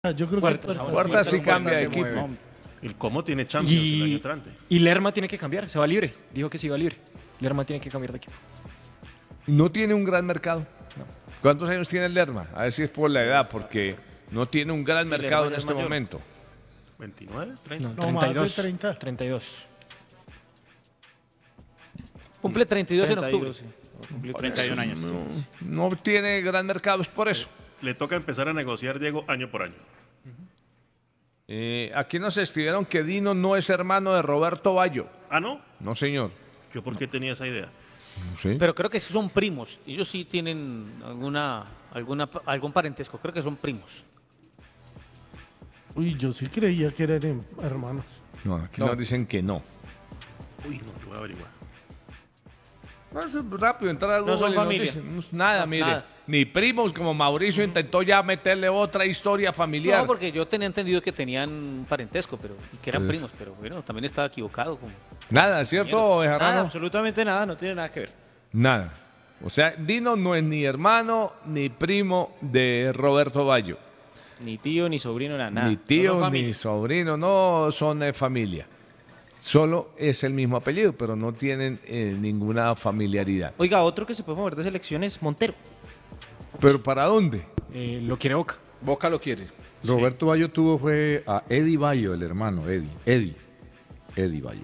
Yo creo Puertas, que Puertas sí cambia de equipo. mueve. El Como tiene Champions el año Y, entrante. y Lerma tiene que cambiar, se va libre. Dijo que se iba libre. Lerma tiene que cambiar de equipo. No tiene un gran mercado. ¿Cuántos años tiene el Lerma? A ver si es por la edad, porque no tiene un gran Sí, mercado Lerma en ya es este mayor. momento. 29, 30. No, más de 30. 32. Cumple 32 en 32, octubre. sí. Cumplió 31 años. No tiene gran mercado, es por eso. Le toca empezar a negociar, Diego, año por año. Aquí nos escribieron que Dino no es hermano de Roberto Bayo. Ah, ¿no? No, señor. ¿Yo por qué tenía esa idea? No sé. Pero creo que sí son primos. Ellos sí tienen algún parentesco. Creo que son primos. Uy, yo sí creía que eran hermanos. No, aquí nos dicen que no. Uy, no, lo voy a averiguar. No, eso es rápido, entrar al No son Google y nos familia. dicen, nada, No, mire. nada. Ni primos, como Mauricio intentó ya meterle otra historia familiar. No, porque yo tenía entendido que tenían un parentesco, pero y que eran primos, pero bueno, también estaba equivocado. Nada, ¿cierto, Nada, Bejarano? absolutamente nada, no tiene nada que ver. Nada. O sea, Dino no es ni hermano ni primo de Roberto Bayo. Ni tío, ni sobrino, nada. Ni No tío, son ni familia. sobrino, no son familia. Solo es el mismo apellido, pero no tienen ninguna familiaridad. Oiga, otro que se puede mover de selección es Montero. ¿Pero para dónde? Lo quiere Boca. Boca lo quiere. Roberto Bayo fue a Eddie Bayo, el hermano, Eddie Bayo.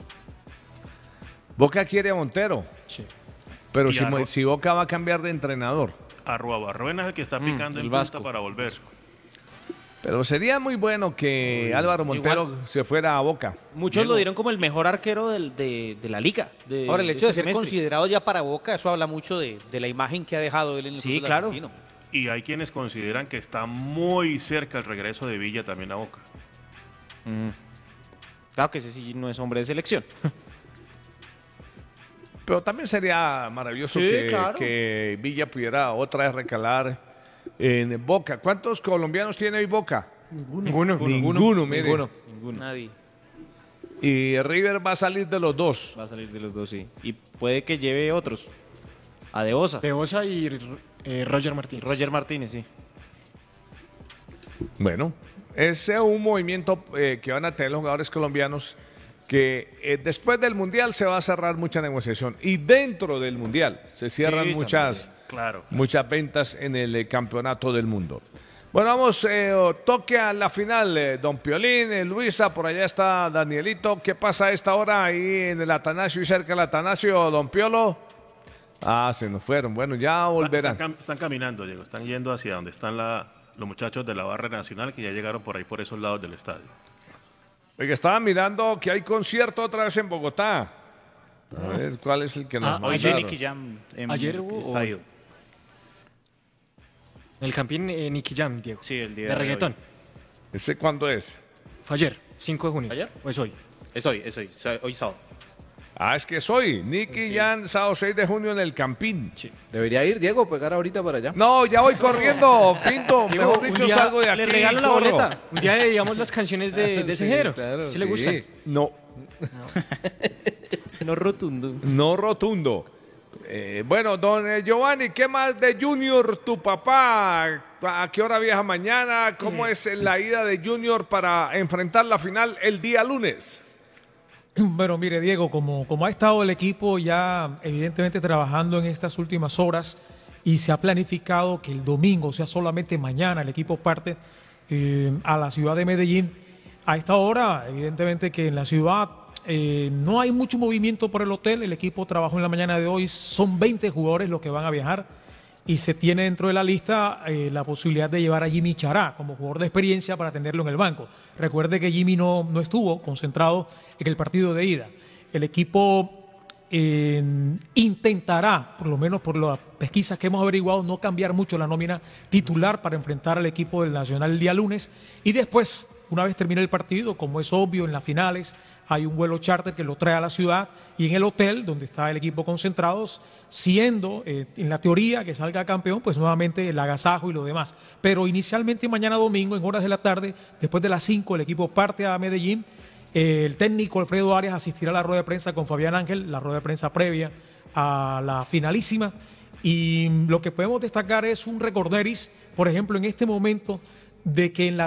Boca quiere a Montero. Sí. Pero Y si, a Ro- si Boca va a cambiar de entrenador. Arruabarruena es el que está picando el en punta Vasco. para volver. Pero sería muy bueno que Álvaro Montero se fuera a Boca. Muchos lo dieron como el mejor arquero de la liga. Ahora, el hecho de este ser semestre. considerado ya para Boca, eso habla mucho de la imagen que ha dejado él en el Sí, fútbol claro. argentino. Y hay quienes consideran que está muy cerca el regreso de Villa también a Boca. Claro que ese sí no es hombre de selección. Pero también sería maravilloso Sí, que, claro. que Villa pudiera otra vez recalar en Boca. ¿Cuántos colombianos tiene hoy Boca? Ninguno. Ninguno, mire. Ninguno. Nadie. Y River va a salir de los dos. Va a salir de los dos, sí. Y puede que lleve otros. A De Osa. De Osa y Roger Martínez. Roger Martínez, sí. Bueno, ese es un movimiento que van a tener los jugadores colombianos que después del Mundial se va a cerrar mucha negociación y dentro del Mundial se cierran Sí, muchas Claro. ventas en el campeonato del mundo. Bueno, vamos, toque a la final, don Piolín, Luisa, por allá está Danielito. ¿Qué pasa a esta hora ahí en el Atanasio y cerca del Atanasio, don Piolo? Ah, se nos fueron. Bueno, ya volverán. Están caminando, Diego. Están yendo hacia donde están los muchachos de la barra nacional que ya llegaron por ahí, por esos lados del estadio. Oiga, estaba mirando que hay concierto otra vez en Bogotá. A ver, ¿cuál es el que nos Hoy mandaron? Nicky Jam en Ayer el hubo- estadio. El Campín Nicky Jam, Diego. Sí, el día de reggaetón. ¿Ese cuándo es? Fue ayer, 5 de junio. ¿Ayer? ¿O es hoy? Es hoy, hoy sábado. Ah, es que es hoy. Nicky Jan, sábado 6 de junio en el Campín. Debería ir, Diego, pegar ahorita para allá. No, ya voy corriendo, Pinto. Diego, Mejor un dicho, día salgo de aquí. le regalo la corro. boleta. Un día digamos las canciones de ese género. claro, ¿Sí le sí. gustan? No, No rotundo. no rotundo. Bueno, don Giovanni, ¿qué más de Junior, tu papá? ¿A qué hora viaja mañana? ¿Cómo es la ida de Junior para enfrentar la final el día lunes? Bueno, mire, Diego, como ha estado el equipo ya evidentemente trabajando en estas últimas horas y se ha planificado que el domingo, o sea, solamente mañana, el equipo parte a la ciudad de Medellín. A esta hora, evidentemente que en la ciudad no hay mucho movimiento por el hotel. El equipo trabajó en la mañana de hoy. Son 20 jugadores los que van a viajar y se tiene dentro de la lista la posibilidad de llevar a Jimmy Chará como jugador de experiencia para tenerlo en el banco. Recuerde que Jimmy no estuvo concentrado en el partido de ida. El equipo intentará, por lo menos por las pesquisas que hemos averiguado, no cambiar mucho la nómina titular para enfrentar al equipo del Nacional el día lunes. Y después, una vez termine el partido, como es obvio en las finales, hay un vuelo charter que lo trae a la ciudad y en el hotel donde está el equipo concentrado, siendo en la teoría que salga campeón, pues nuevamente el agasajo y lo demás. Pero inicialmente mañana domingo, en horas de la tarde, después de las 5, el equipo parte a Medellín. El técnico Alfredo Arias asistirá a la rueda de prensa con Fabián Ángel, la rueda de prensa previa a la finalísima. Y lo que podemos destacar es un recorderis, por ejemplo, en este momento de que en la